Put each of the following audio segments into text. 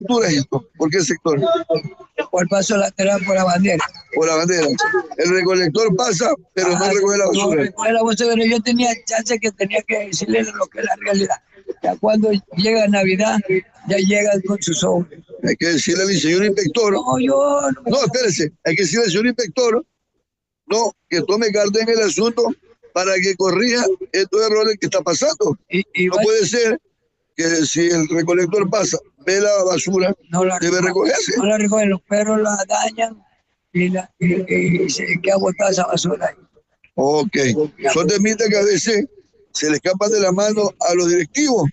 altura es esto? ¿Por qué sector? Por el paso lateral por la bandera. Por la bandera. El recolector pasa, pero no recoge la basura. No recoge la basura, pero yo tenía chance que tenía que decirle lo que es la realidad. Ya cuando llega Navidad, ya llegan con sus sobres. Hay que decirle al señor inspector. No, espérese. Hay que decirle al señor inspector, que tome carta en el asunto para que corrija estos errores que está pasando. No puede ser que si el recolector pasa, ve la basura, debe recogerse. No la recogen, los perros la dañan y se queda botada esa basura ahí. Ok. Son temitas que a veces se le escapan de la mano a los directivos,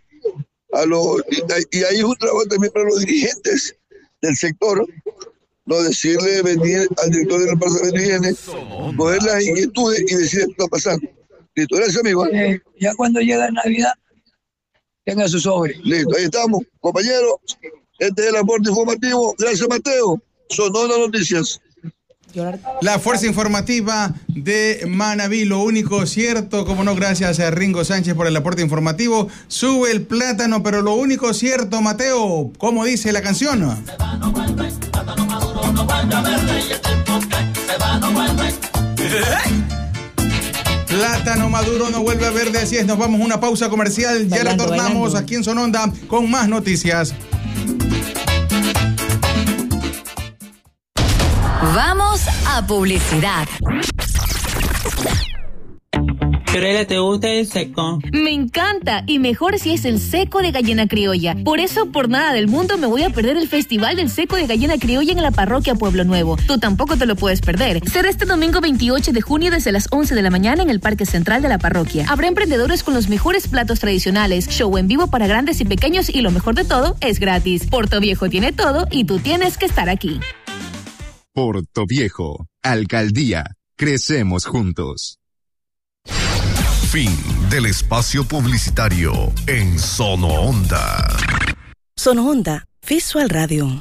y ahí es un trabajo también para los dirigentes del sector, no decirle, venir al director del departamento de higiene, coger las inquietudes y decir qué está pasando. Listo, gracias, amigo. Ya cuando llega Navidad, tenga su sobre. Listo, ahí estamos, compañeros. Este es el aporte informativo. Gracias, Mateo. Sonora Noticias. La fuerza informativa de Manabí, lo único cierto, como no, gracias a Ringo Sánchez por el aporte informativo. Sube el plátano, pero lo único cierto, Mateo, ¿cómo dice la canción? Plátano maduro no vuelve a verde, así es, nos vamos a una pausa comercial, ya retornamos aquí en Sononda con más noticias. Vamos a publicidad. Fiorella, ¿te gusta el seco? Me encanta, y mejor si es el seco de gallina criolla. Por eso, por nada del mundo, me voy a perder el Festival del Seco de Gallina Criolla en la parroquia Pueblo Nuevo. Tú tampoco te lo puedes perder. Será este domingo 28 de junio desde las 11 de la mañana en el Parque Central de la parroquia. Habrá emprendedores con los mejores platos tradicionales, show en vivo para grandes y pequeños, y lo mejor de todo, es gratis. Portoviejo tiene todo y tú tienes que estar aquí. Portoviejo, Alcaldía, crecemos juntos. Fin del espacio publicitario en Sonoonda. Sonoonda, Visual Radio.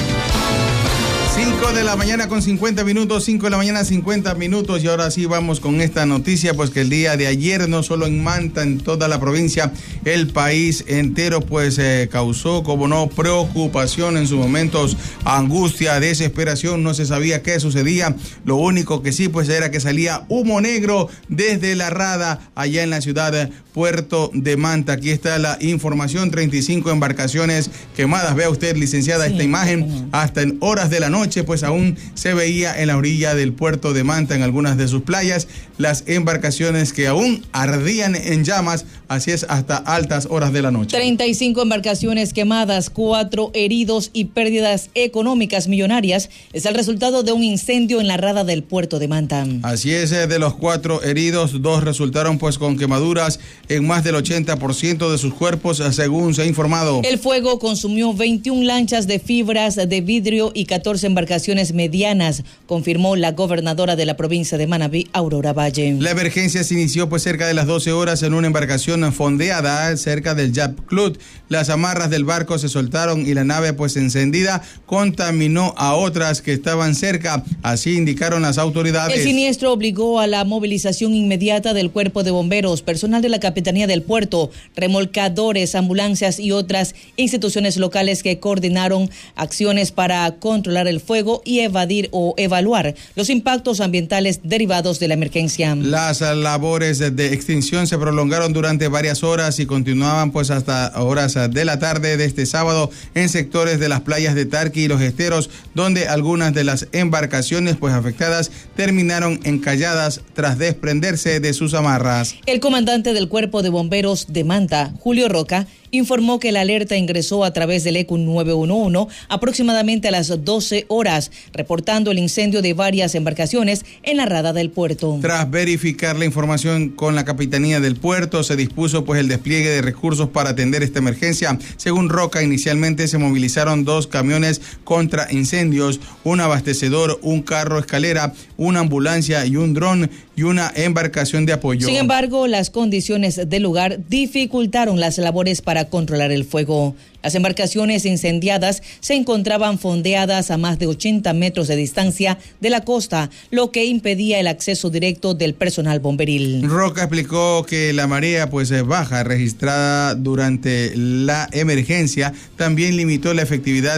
5 de la mañana con 50 minutos, 5 de la mañana 50 minutos, y ahora sí vamos con esta noticia, pues que el día de ayer, no solo en Manta, en toda la provincia, el país entero pues causó, como no, preocupación, en sus momentos angustia, desesperación, no se sabía qué sucedía. Lo único que sí pues era que salía humo negro desde la rada allá en la ciudad Puerto de Manta. Aquí está la información, 35 embarcaciones quemadas. Vea usted, licenciada, esta imagen, hasta en horas de la noche pues aún se veía en la orilla del puerto de Manta, en algunas de sus playas, las embarcaciones que aún ardían en llamas, así es, hasta altas horas de la noche. 35 embarcaciones quemadas, 4 heridos y pérdidas económicas millonarias es el resultado de un incendio en la rada del puerto de Manta. Así es, de los 4 heridos, 2 resultaron pues con quemaduras en más del 80% de sus cuerpos, según se ha informado. El fuego consumió 21 lanchas de fibras de vidrio y 14 embarcaciones medianas, confirmó la gobernadora de la provincia de Manabí, Aurora Valle. La emergencia se inició pues cerca de las 12 horas en una embarcación fondeada cerca del Yap Club. Las amarras del barco se soltaron y la nave pues encendida contaminó a otras que estaban cerca, así indicaron las autoridades. El siniestro obligó a la movilización inmediata del cuerpo de bomberos, personal de la Capitanía del Puerto, remolcadores, ambulancias y otras instituciones locales que coordinaron acciones para controlar el fuego y evaluar los impactos ambientales derivados de la emergencia. Las labores de extinción se prolongaron durante varias horas y continuaban pues hasta horas de la tarde de este sábado en sectores de las playas de Tarqui y Los Esteros, donde algunas de las embarcaciones pues afectadas terminaron encalladas tras desprenderse de sus amarras. El comandante del Cuerpo de Bomberos de Manta, Julio Roca, informó que la alerta ingresó a través del ECU 911 aproximadamente a las 12 horas, reportando el incendio de varias embarcaciones en la rada del puerto. Tras verificar la información con la Capitanía del Puerto, se dispuso pues el despliegue de recursos para atender esta emergencia. Según Roca, inicialmente se movilizaron 2 camiones contra incendios, un abastecedor, un carro escalera, una ambulancia y un dron. y una embarcación de apoyo. Sin embargo, las condiciones del lugar dificultaron las labores para controlar el fuego. Las embarcaciones incendiadas se encontraban fondeadas a más de 80 metros de distancia de la costa, lo que impedía el acceso directo del personal bomberil. Roca explicó que la marea baja registrada durante la emergencia también limitó la efectividad